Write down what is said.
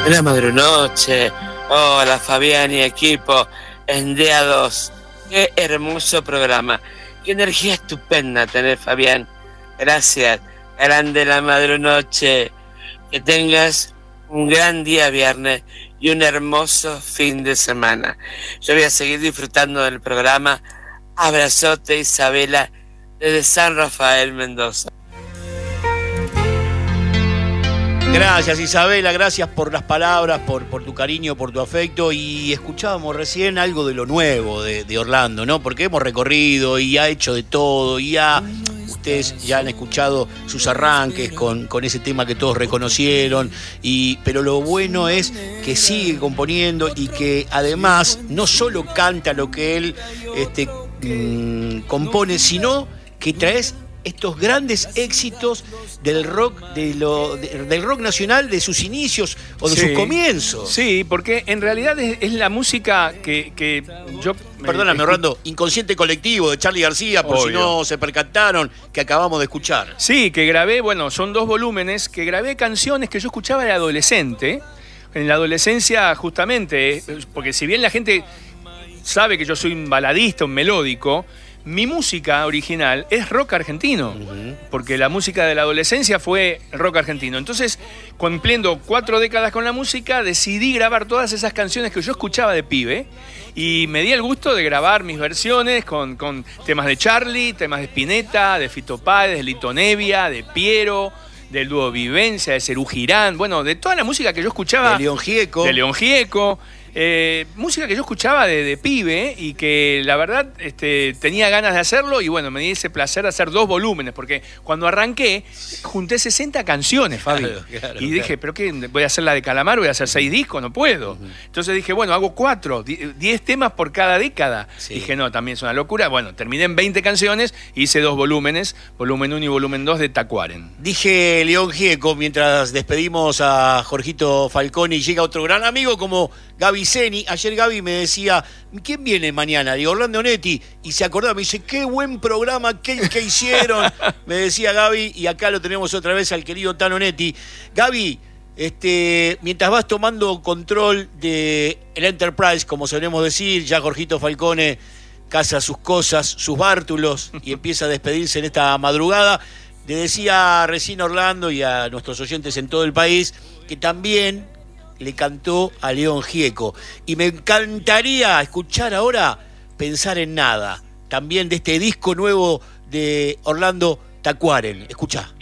Buena madrunoche. Hola Fabián y equipo en DA2. Qué hermoso programa. Qué energía estupenda tener, Fabián. Gracias. Grande la madrunoche. Que tengas un gran día viernes y un hermoso fin de semana. Yo voy a seguir disfrutando del programa. Abrazote, Isabela, desde San Rafael, Mendoza. Gracias, Isabela, gracias por las palabras, por tu cariño, por tu afecto. Y escuchábamos recién algo de lo nuevo de Orlando, ¿no? Porque hemos recorrido y ha hecho de todo y ustedes ya han escuchado sus arranques con ese tema que todos reconocieron, pero lo bueno es que sigue componiendo y que además no solo canta lo que él compone, sino que traes estos grandes éxitos del rock, del rock nacional, de sus inicios o de sus comienzos. Sí, porque en realidad es la música que yo... Perdóname, Orlando, Inconsciente Colectivo de Charly García, por si no se percataron, que acabamos de escuchar. Sí, que grabé, son 2 volúmenes, que grabé canciones que yo escuchaba de adolescente. En la adolescencia, justamente, porque si bien la gente sabe que yo soy un baladista, un melódico, mi música original es rock argentino, porque la música de la adolescencia fue rock argentino. Entonces, cumpliendo 4 décadas con la música, decidí grabar todas esas canciones que yo escuchaba de pibe y me di el gusto de grabar mis versiones con temas de Charly, temas de Spinetta, de Fito Páez, de Lito Nevia, de Piero, del dúo Vivencia, de Serú Girán, de toda la música que yo escuchaba. De León Gieco. Música que yo escuchaba de pibe y que la verdad tenía ganas de hacerlo y me di ese placer de hacer 2 volúmenes, porque cuando arranqué junté 60 canciones, Fabi. Claro, y dije, ¿pero qué? ¿Voy a hacer la de Calamar? ¿Voy a hacer 6 discos? No puedo. Entonces dije, hago 4, 10 temas por cada década. Sí. Dije, no, también es una locura. Terminé en 20 canciones, hice 2 volúmenes, volumen 1 y volumen 2 de Tacuaren. Dije León Gieco mientras despedimos a Jorgito Falcone y llega otro gran amigo como Gaby Zeni. Ayer Gaby me decía, ¿quién viene mañana? Digo, Orlando Onetti. Y se acordaba, me dice, qué buen programa que hicieron. Me decía Gaby, y acá lo tenemos otra vez al querido Tano Onetti. Gaby, mientras vas tomando control de el Enterprise, como solemos decir, ya Jorgito Falcone casa sus cosas, sus bártulos, y empieza a despedirse en esta madrugada. Le decía recién a Orlando y a nuestros oyentes en todo el país que también le cantó a León Gieco. Y me encantaría escuchar ahora Pensar en Nada, también de este disco nuevo de Orlando Tacuaren. Escuchá.